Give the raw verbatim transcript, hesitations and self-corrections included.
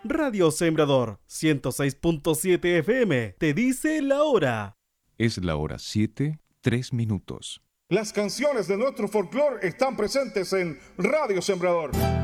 Radio Sembrador ciento seis punto siete F M te dice la hora. Es la hora siete, tres minutos. Las canciones de nuestro folclore están presentes en Radio Sembrador.